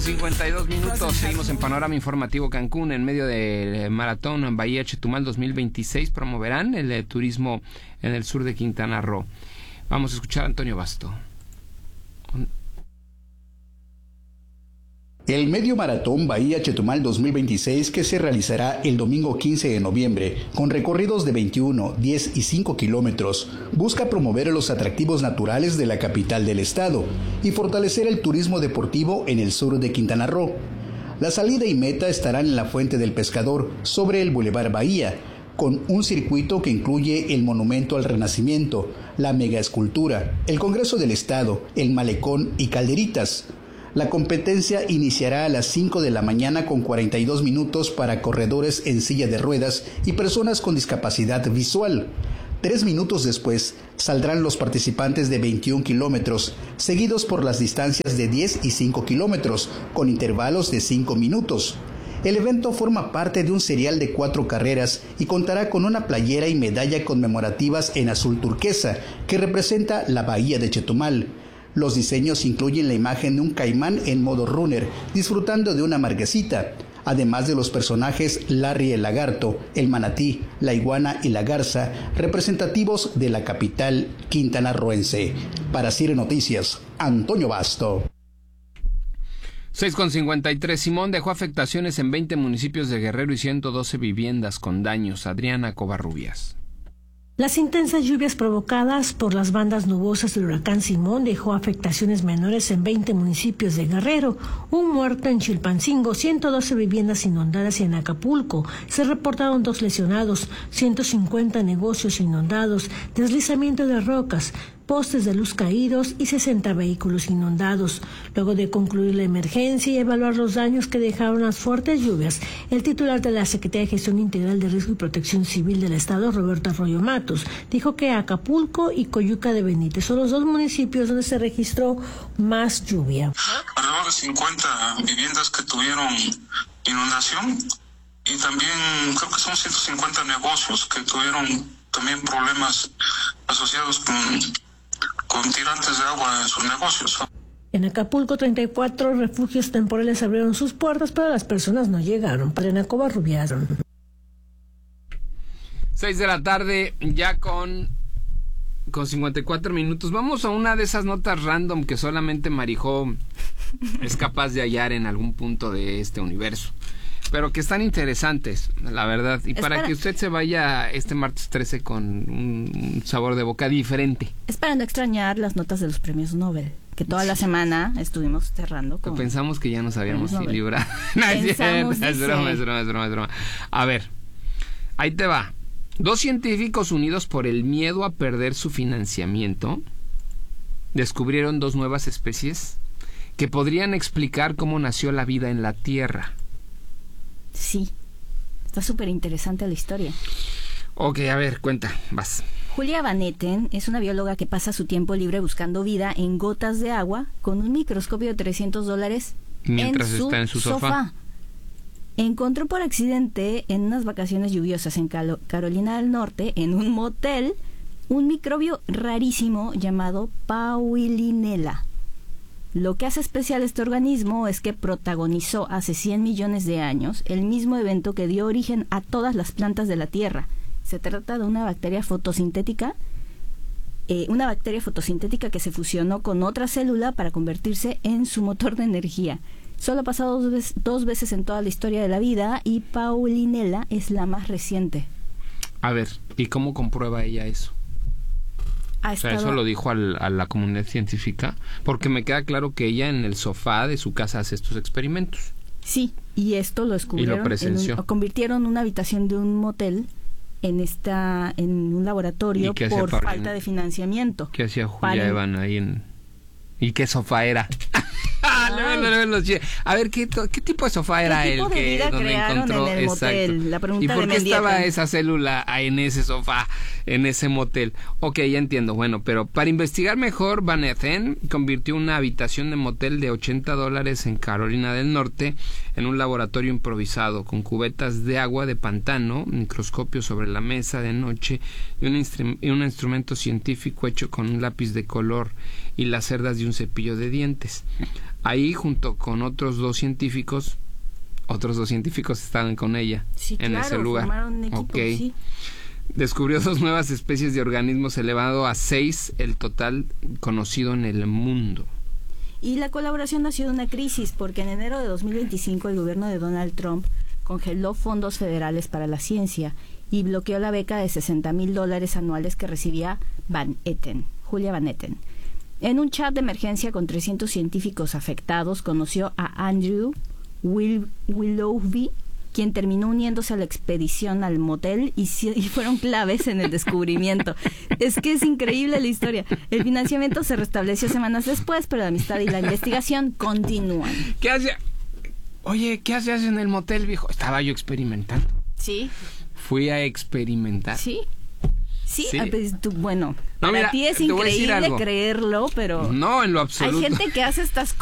52 minutos, seguimos en Panorama Informativo Cancún. En medio del maratón en Bahía Chetumal 2026 promoverán el turismo en el sur de Quintana Roo. Vamos a escuchar a Antonio Basto. El medio maratón Bahía Chetumal 2026, que se realizará el domingo 15 de noviembre, con recorridos de 21, 10 y 5 kilómetros, busca promover los atractivos naturales de la capital del estado y fortalecer el turismo deportivo en el sur de Quintana Roo. La salida y meta estarán en la Fuente del Pescador, sobre el Boulevard Bahía, con un circuito que incluye el Monumento al Renacimiento, la Megaescultura, el Congreso del Estado, el Malecón y Calderitas. La competencia iniciará a las 5 de la mañana con 42 minutos para corredores en silla de ruedas y personas con discapacidad visual. 3 minutos después saldrán los participantes de 21 kilómetros, seguidos por las distancias de 10 y 5 kilómetros, con intervalos de 5 minutos. El evento forma parte de un serial de 4 carreras y contará con una playera y medalla conmemorativas en azul turquesa, que representa la Bahía de Chetumal. Los diseños incluyen la imagen de un caimán en modo runner, disfrutando de una marquesita, además de los personajes Larry el lagarto, el manatí, la iguana y la garza, representativos de la capital quintanarroense. Para CIRE Noticias, Antonio Basto. 6:53. Simón dejó afectaciones en 20 municipios de Guerrero y 112 viviendas con daños. Adriana Covarrubias. Las intensas lluvias provocadas por las bandas nubosas del huracán Simón dejó afectaciones menores en 20 municipios de Guerrero, un muerto en Chilpancingo, 112 viviendas inundadas y en Acapulco se reportaron 2 lesionados, 150 negocios inundados, deslizamiento de rocas, postes de luz caídos y 60 vehículos inundados. Luego de concluir la emergencia y evaluar los daños que dejaron las fuertes lluvias, el titular de la Secretaría de Gestión Integral de Riesgo y Protección Civil del Estado, Roberto Arroyo Matos, dijo que Acapulco y Coyuca de Benítez son los 2 municipios donde se registró más lluvia. Alrededor de 50 viviendas que tuvieron inundación y también creo que son 150 negocios que tuvieron también problemas asociados con tirantes de agua en sus negocios. En Acapulco, 34 refugios temporales abrieron sus puertas, pero las personas no llegaron. Adriana Covarrubias. 6 de la tarde, ya con 54 minutos. Vamos a una de esas notas random que solamente Marijó es capaz de hallar en algún punto de este universo, pero que están interesantes, la verdad. Y para que usted se vaya este martes 13 con un sabor de boca diferente. Es para no extrañar las notas de los premios Nobel, que toda la semana estuvimos cerrando con... Pensamos que ya nos habíamos librado. No, es broma. A ver, ahí te va. 2 científicos unidos por el miedo a perder su financiamiento descubrieron 2 nuevas especies que podrían explicar cómo nació la vida en la Tierra. Sí, está súper interesante la historia. Ok, a ver, cuenta, vas. Julia Van Etten es una bióloga que pasa su tiempo libre buscando vida en gotas de agua con un microscopio de $300 mientras está en su sofá. Encontró por accidente en unas vacaciones lluviosas en Carolina del Norte, en un motel, un microbio rarísimo llamado Paulinella. Lo que hace especial este organismo es que protagonizó hace 100 millones de años el mismo evento que dio origen a todas las plantas de la Tierra. Se trata de una bacteria fotosintética, que se fusionó con otra célula para convertirse en su motor de energía. Solo ha pasado 2 veces en toda la historia de la vida y Paulinella es la más reciente. A ver, ¿y cómo comprueba ella eso? O sea, eso lo dijo a la comunidad científica, porque me queda claro que ella en el sofá de su casa hace estos experimentos. Sí, y esto lo descubrieron. Y lo presenció. Convirtieron una habitación de un motel en un laboratorio por falta de financiamiento. ¿Qué hacía Julia Evan ahí en...? ¿Y qué sofá era? A ver, ¿qué tipo de sofá era el que donde encontró? En el motel? La pregunta. ¿Y por qué estaba esa célula en ese sofá, en ese motel? Ok, ya entiendo. Bueno, pero para investigar mejor, Van Etten convirtió una habitación de motel de $80 en Carolina del Norte en un laboratorio improvisado, con cubetas de agua de pantano, microscopio sobre la mesa de noche y un instrumento científico hecho con un lápiz de color y las cerdas de un cepillo de dientes. Ahí, junto junto con otros dos científicos estaban con ella Sí, en claro, ese lugar. formaron un equipo, sí. Descubrió 2 nuevas especies de organismos, elevado a 6 el total conocido en el mundo. Y la colaboración ha sido una crisis porque en enero de 2025 el gobierno de Donald Trump congeló fondos federales para la ciencia y bloqueó la beca de $60,000 anuales que recibía Julia Van Etten. En un chat de emergencia con 300 científicos afectados, conoció a Andrew Willoughby, quien terminó uniéndose a la expedición al motel y fueron claves en el descubrimiento. Es que es increíble la historia. El financiamiento se restableció semanas después, pero la amistad y la investigación continúan. ¿Qué hacías en el motel, viejo? Estaba yo experimentando. Sí. Fui a experimentar. Sí. Sí, Sí. Pues, para mira, ti es te voy a decir increíble algo. creerlo, pero No, en lo absoluto. hay gente que hace estas